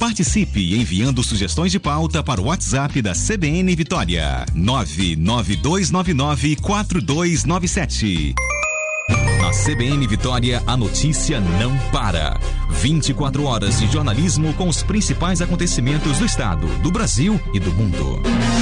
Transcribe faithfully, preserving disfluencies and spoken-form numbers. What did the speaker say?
Participe enviando sugestões de pauta para o WhatsApp da C B N Vitória, nove nove dois nove nove quatro dois nove sete. Na C B N Vitória, a notícia não para. vinte e quatro horas de jornalismo com os principais acontecimentos do estado, do Brasil e do mundo.